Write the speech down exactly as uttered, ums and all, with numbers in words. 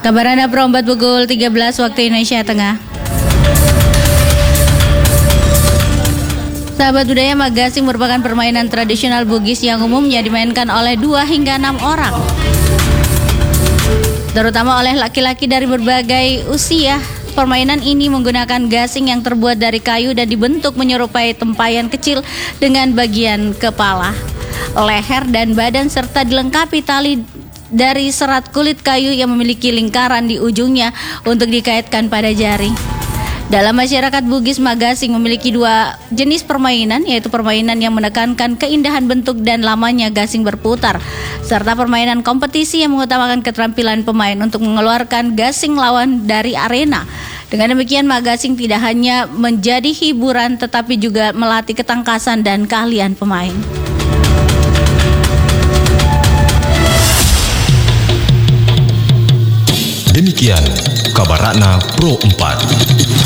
Kabar Anda perempat pukul tiga belas waktu Indonesia Tengah. Sahabat budaya, Magasing merupakan permainan tradisional Bugis yang umumnya dimainkan oleh dua hingga enam orang, terutama oleh laki-laki dari berbagai usia. Permainan ini menggunakan gasing yang terbuat dari kayu dan dibentuk menyerupai tempayan kecil dengan bagian kepala, leher, dan badan, serta dilengkapi tali dari serat kulit kayu yang memiliki lingkaran di ujungnya untuk dikaitkan pada jari. Dalam masyarakat Bugis, Magasing memiliki dua jenis permainan, yaitu permainan yang menekankan keindahan bentuk dan lamanya gasing berputar, serta permainan kompetisi yang mengutamakan keterampilan pemain untuk mengeluarkan gasing lawan dari arena. Dengan demikian, Magasing tidak hanya menjadi hiburan tetapi juga melatih ketangkasan dan keahlian pemain. Demikian kabar Ratna Pro empat.